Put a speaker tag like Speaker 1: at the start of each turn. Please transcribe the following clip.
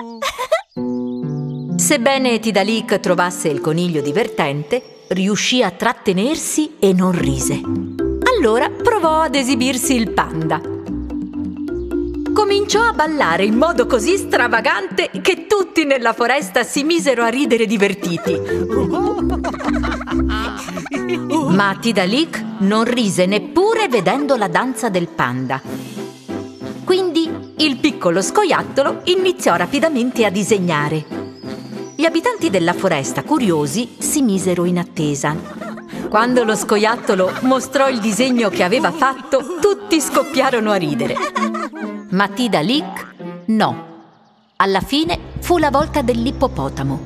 Speaker 1: Sebbene Tidalik trovasse il coniglio divertente, riuscì a trattenersi e non rise. Allora provò ad esibirsi il panda. Cominciò a ballare in modo così stravagante che tutti nella foresta si misero a ridere divertiti. Ma Tidalik non rise neppure vedendo la danza del panda. Quindi il piccolo scoiattolo iniziò rapidamente a disegnare. Gli abitanti della foresta, curiosi, si misero in attesa. Quando lo scoiattolo mostrò il disegno che aveva fatto, tutti scoppiarono a ridere. Ma Tidalik no. Alla fine fu la volta dell'ippopotamo.